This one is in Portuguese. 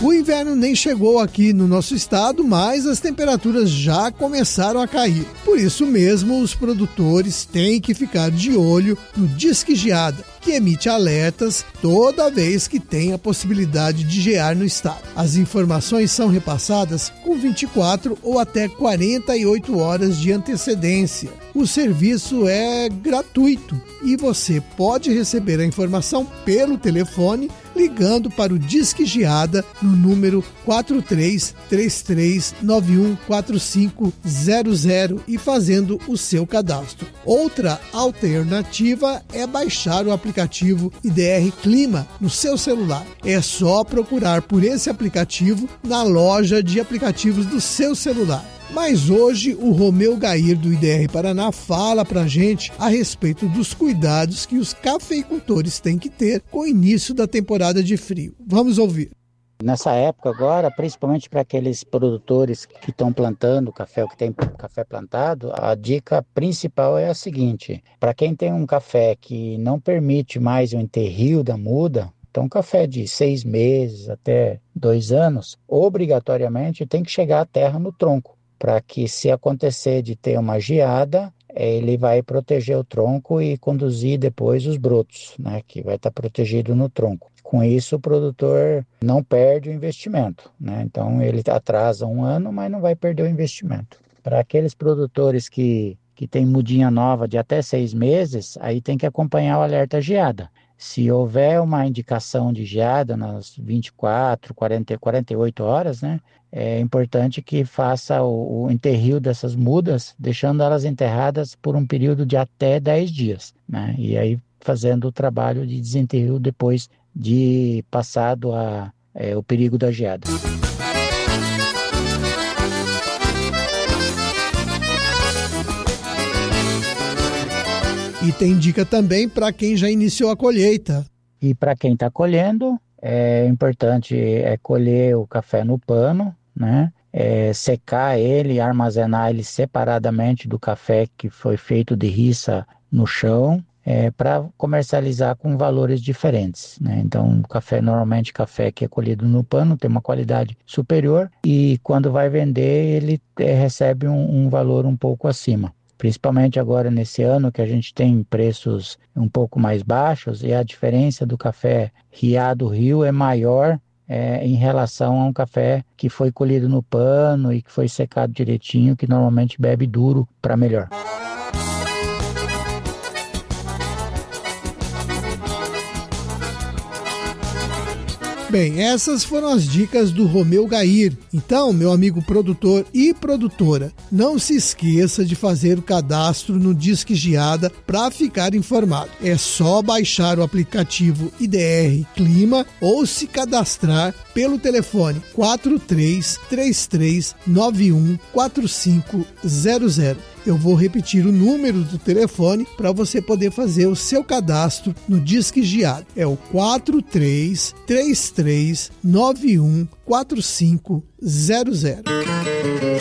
O inverno nem chegou aqui no nosso estado, mas as temperaturas já começaram a cair. Por isso mesmo, os produtores têm que ficar de olho no Disque Geada, que emite alertas toda vez que tem a possibilidade de gear no estado. As informações são repassadas com 24 ou até 48 horas de antecedência. O serviço é gratuito e você pode receber a informação pelo telefone ligando para o Disque Geada no número 4333914500 e fazendo o seu cadastro. Outra alternativa é baixar o aplicativo IDR Clima no seu celular. É só procurar por esse aplicativo na loja de aplicativos do seu celular. Mas hoje o Romeu Gair do IDR Paraná fala pra gente a respeito dos cuidados que os cafeicultores têm que ter com o início da temporada de frio. Vamos ouvir. Nessa época agora, principalmente para aqueles produtores que estão plantando café, ou que tem café plantado, a dica principal é a seguinte: para quem tem um café que não permite mais o enterrio da muda, então café de 6 meses até 2 anos, obrigatoriamente tem que chegar à terra no tronco, para que, se acontecer de ter uma geada, ele vai proteger o tronco e conduzir depois os brotos, né, que vai estar protegido no tronco. Com isso, o produtor não perde o investimento, né? Então ele atrasa 1 ano, mas não vai perder o investimento. Para aqueles produtores que tem mudinha nova de até 6 meses, aí tem que acompanhar o alerta geada. Se houver uma indicação de geada nas 24, 40, 48 horas, né, é importante que faça o enterrio dessas mudas, deixando elas enterradas por um período de até 10 dias, né, e aí fazendo o trabalho de desenterro depois de passado o perigo da geada. E tem dica também para quem já iniciou a colheita. E para quem está colhendo, é importante colher o café no pano, né? Secar ele e armazenar ele separadamente do café que foi feito de riça no chão, para comercializar com valores diferentes, né? Então, normalmente café que é colhido no pano tem uma qualidade superior e quando vai vender ele recebe um valor um pouco acima. Principalmente agora nesse ano que a gente tem preços um pouco mais baixos e a diferença do café Riado Rio é maior em relação a um café que foi colhido no pano e que foi secado direitinho, que normalmente bebe duro para melhor. Bem, essas foram as dicas do Romeu Gair. Então, meu amigo produtor e produtora, não se esqueça de fazer o cadastro no Disque Geada para ficar informado. É só baixar o aplicativo IDR Clima ou se cadastrar pelo telefone 4333914500. Eu vou repetir o número do telefone para você poder fazer o seu cadastro no Disque Geada. É o 4333914500.